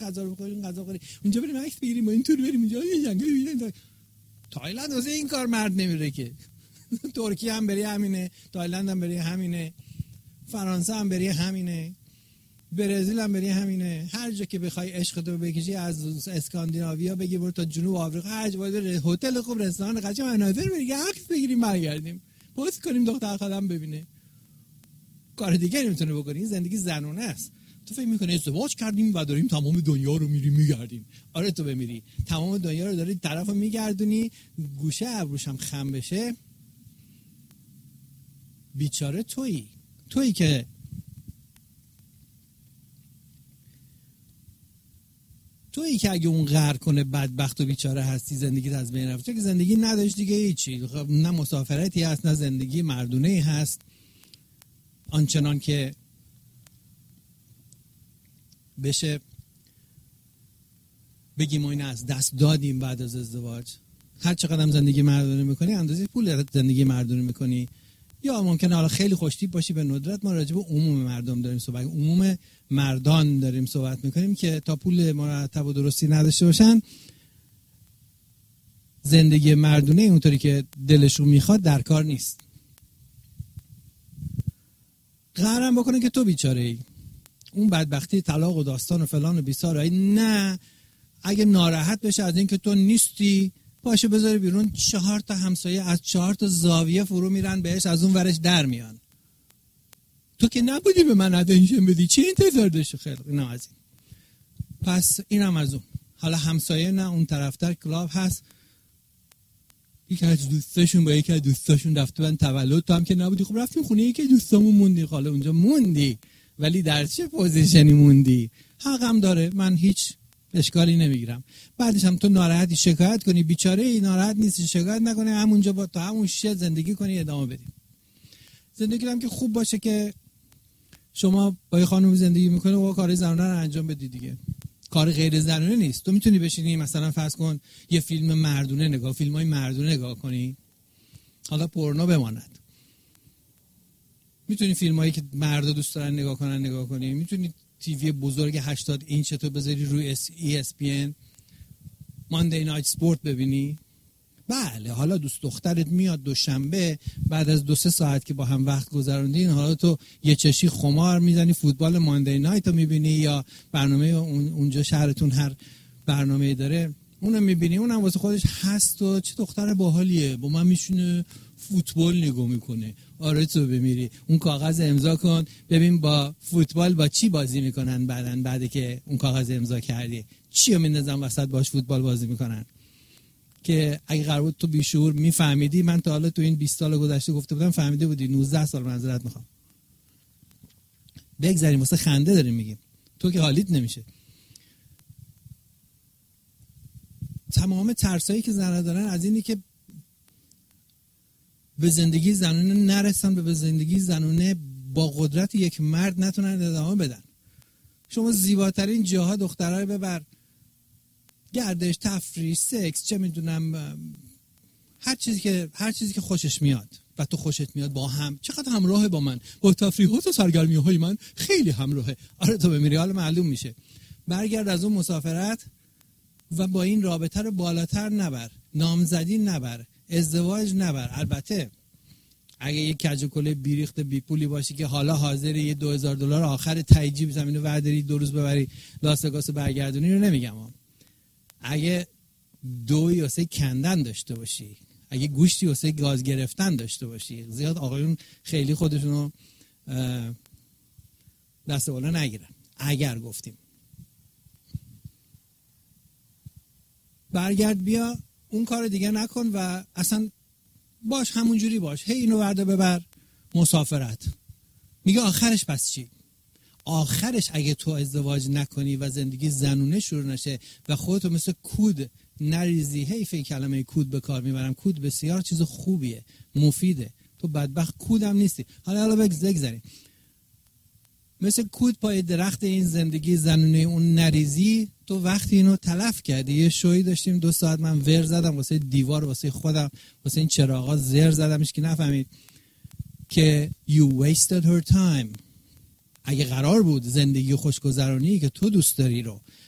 غذا رو بخوریم، غذا بخوریم، اونجا بریم عکس بگیریم، اینطور بریم اونجا یه جنگل ببینیم. تایلند واسه این کار مرد نمیره که. ترکیه هم بری همینه، تایلند هم بری همینه، فرانسه هم بری همینه، برزیل هم بری همینه. هر جا که بخوای عشقتو بکشی از اسکاندیناویا بگی برو تا جنوب آفریقا، هر جا باید هتل خوب، رستوران قشنگ، مناظر بریم عکس بگیریم برگردیم، پست کنیم دختر خالم ببینه. کار دیگه نمیتونه بکنی. این زندگی زنونه است. تو فکر میکنی ازدواج کردیم و داریم تمام دنیا رو میریم میگردیم. آره تو بمیری تمام دنیا رو داری طرفو میگردونی، گوشه ابروش هم خم بشه بیچاره تویی که اگه اون غر کنه بدبخت و بیچاره هستی، زندگیت از بین رفته، که زندگی نداشت دیگه هیچی، نه مسافرتی هست نه زندگی مردونه‌ای هست آنچنان که بشه بگیم ما این از دست دادیم بعد از ازدواج. هر چقدر هم زندگی مردونه میکنی اندازه پول زندگی مردونه میکنی. یا ممکنه حالا خیلی خوشتیپ باشی، به ندرت ما راجع به عموم مردم داریم صحبت، عموم مردان داریم صحبت میکنیم که تا پول مرتب و درستی نداشته باشن زندگی مردونه اونطوری که دلشون میخواد در کار نیست. قرارم بکنه که تو بیچاره ای، اون بدبختی طلاق و داستان و فلان و بیسار، نه اگه ناراحت بشه از این که تو نیستی باشه بذاری بیرون، 4 تا همسایه از 4 تا زاویه فرو میرن بهش، از اون ورش در میان. تو که نبودی به من اتنشن بدی، چی انتظار داشتی؟ خیلی نه از این. پس اینم از اون. حالا همسایه نه، اون طرفتر کلاب هست، یکی از دوستاشون با یکی از دوستاشون رفته بودن تولد، تو هم که نبودی، خب رفتیم خونه یکی دوستامون موندی. حالا اونجا موندی ولی در چه پوزیشنی موندی؟ حقم داره، من هیچ اشکالی نمیگیرم. بعدش هم تو ناراحتی شکایت کنی، بیچاره ای ناراحت نیستی شکایت نکنه، همونجا با تا همون شیء زندگی کنی، ادامه بدیم. زندگی هم که خوب باشه که شما با یه خانم زندگی میکنه و کار زنانه رو انجام بدی دیگه. کار غیر زنانه نیست. تو میتونی بشینی مثلا فرض کن یه فیلم مردونه فیلمای مردونه نگاه کنی، حالا پورنو بماند، میتونی فیلمایی که مردا دوست دارن نگاه کنی، میتونی تیوی بزرگ 80 اینچ تو بذاری روی ESPN ماندی نایت اسپورت ببینی. بله حالا دوست دخترت میاد دوشنبه بعد از 2-3 ساعت که با هم وقت گذروندین، حالا تو یه چشی خمار میزنی، فوتبال ماندی نایت رو میبینی، یا برنامه اونجا شهرتون هر برنامه‌ای داره اونو میبینی، اونم واسه خودش هست و چه دختر باحالیه با من میشونه فوتبال نگاه میکنه. آره تو بمیری اون کاغذ امضا کن ببین با فوتبال با چی بازی میکنن بعد که اون کاغذ امضا کردی، چی رو میندازن وسط باش فوتبال بازی میکنن. که اگه قرار بود تو بیشعور میفهمیدی، من تا حالا تو این 20 سال گذشته گفته بودم فهمیده بودی. 19 سال معذرت میخوام. بگذاریم واسه خنده داریم میگیم، تو که حالیت نمیشه. تمام ترسایی که زنها دارن از اینی که به زندگی زنونه نرسن، به زندگی زنونه با قدرت یک مرد نتونن ادامه بدن. شما زیباترین جاها دخترها رو ببر، گردش، تفریح، سکس، چه میدونم هر چیزی که خوشش میاد و تو خوشت میاد با هم. چقدر همراهه با من، با تفریحات و سرگرمی‌های من خیلی همراهه. آره تو بمیری حالا معلوم میشه. برگرد از اون مسافرت و با این رابطه رو بالاتر نبر، نامزدی نبر، ازدواج نبر. البته اگه یک کج و کله بیریخت بیپولی باشی که حالا حاضری یه $2000 آخر ته جیب زمینو ورداری 2 روز ببری لاس وگاس برگردونی رو نمیگم. اگه دوی واسه کندن داشته باشی، اگه گوشتی واسه گاز گرفتن داشته باشی، زیاد آقایون خیلی خودشونو دست بالا نگیرن. اگر گفتیم برگرد بیا اون کار دیگه نکن و اصلا باش همونجوری باش، هی اینو ورده ببر مسافرت. میگه آخرش پس چی؟ آخرش اگه تو ازدواج نکنی و زندگی زنونه شروع نشه و خودتو مثل کود نریزی، حیف این کلمه کود به کار میبرم، کود بسیار چیز خوبیه، مفیده، تو بدبخت کودم نیستی. حالا بگذاریم مثل کود پای درخت این زندگی زنونه اون نریزی، تو وقتی اینو تلف کردی. یه شوی داشتیم 2 ساعت من ور زدم واسه دیوار، واسه خودم، واسه این چراغا زر زدمش که نفهمید که you wasted her time. اگه قرار بود زندگی خوشگذرانی که تو دوست داری رو